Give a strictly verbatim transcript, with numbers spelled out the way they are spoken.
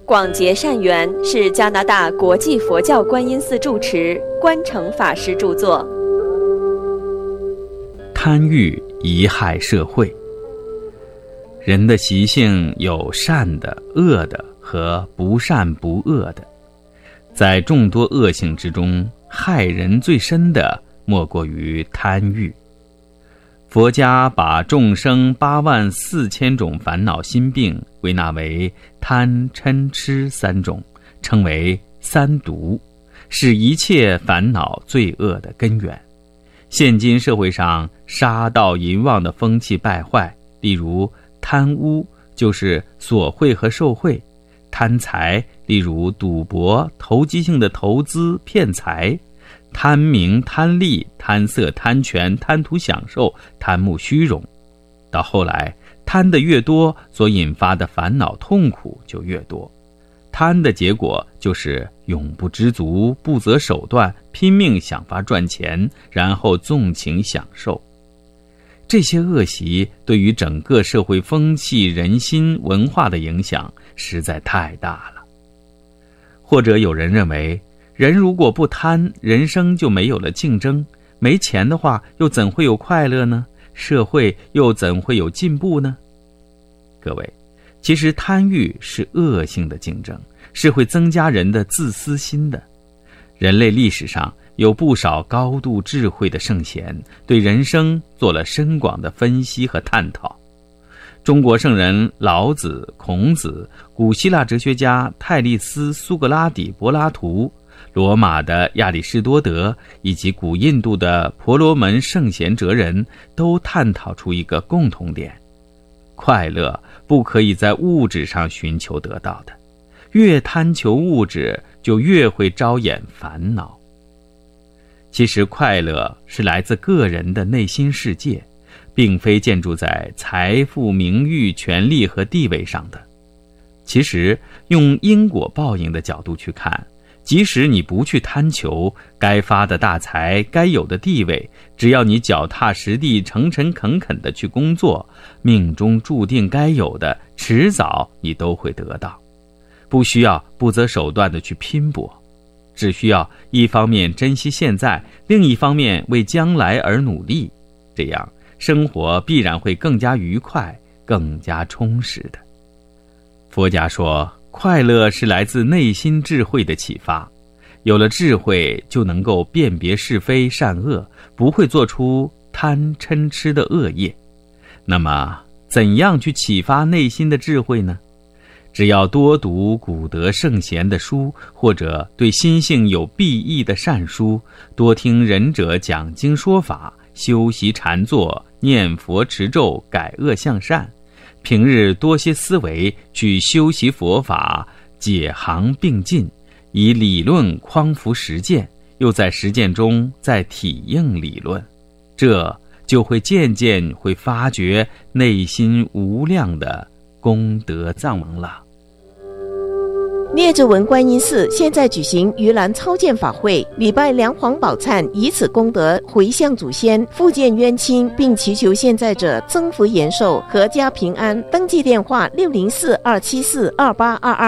广结善缘是加拿大国际佛教观音寺住持关诚法师著作。 贪欲贻害社会。人的习性有善的、恶的和不善不恶的，在众多恶性之中，害人最深的莫过于贪欲。佛家把众生八万四千种烦恼心病归纳为贪嗔痴三种，称为三毒，是一切烦恼罪恶的根源。现今社会上杀盗淫妄的风气败坏，例如贪污就是索贿和受贿，贪财例如赌博、投机性的投资骗财，贪名贪利、贪色贪权、贪图享受、贪慕虚荣。到后来贪得越多，所引发的烦恼痛苦就越多。贪的结果就是永不知足，不择手段，拼命想法赚钱，然后纵情享受。这些恶习对于整个社会风气、人心、文化的影响实在太大了。或者有人认为，人如果不贪，人生就没有了竞争，没钱的话又怎会有快乐呢？社会又怎会有进步呢？各位，其实贪欲是恶性的竞争，是会增加人的自私心的。人类历史上有不少高度智慧的圣贤，对人生做了深广的分析和探讨。中国圣人老子、孔子，古希腊哲学家泰利斯、苏格拉底、柏拉图，罗马的亚里士多德，以及古印度的婆罗门圣贤哲人，都探讨出一个共同点：快乐不可以在物质上寻求得到的，越贪求物质，就越会招引烦恼。其实快乐是来自个人的内心世界，并非建筑在财富、名誉、权力和地位上的。其实用因果报应的角度去看，即使你不去贪求该发的大财、该有的地位，只要你脚踏实地、诚诚恳恳地去工作，命中注定该有的，迟早你都会得到。不需要不择手段地去拼搏，只需要一方面珍惜现在，另一方面为将来而努力，这样生活必然会更加愉快，更加充实的。佛家说，快乐是来自内心智慧的启发，有了智慧就能够辨别是非善恶，不会做出贪嗔痴的恶业。那么怎样去启发内心的智慧呢？只要多读古德圣贤的书，或者对心性有裨益的善书，多听仁者讲经说法，修习禅坐，念佛持咒，改恶向善，平日多些思维去修习佛法，解行并进，以理论匡扶实践，又在实践中再体应理论，这就会渐渐会发觉内心无量的功德藏王了。 聂智文观音寺现在举行盂兰超荐法会，礼拜梁皇宝忏，以此功德回向祖先，复见冤亲，并祈求现在者增福延寿，阖家平安。登记电话：六零四二七四二八二二。